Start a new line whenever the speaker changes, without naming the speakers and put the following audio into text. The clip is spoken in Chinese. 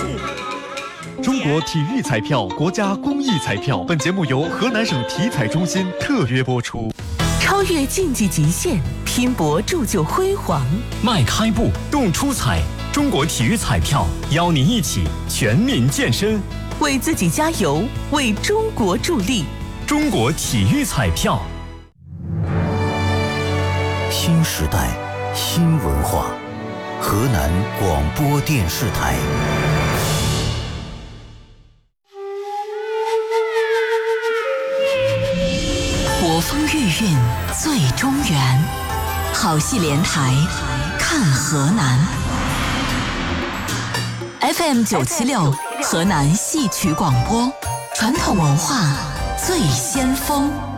中国体育彩票，国家公益彩票。本节目由河南省体彩中心特约播出。
超越竞技极限，拼搏铸就辉煌。
迈开步，动出彩。中国体育彩票邀您一起全民健身，
为自己加油，为中国助力。
中国体育彩票。
新时代，新文化。河南广播电视台。
国风韵韵最中原，好戏连台看河南。FM 976河南戏曲广播，传统文化最先锋。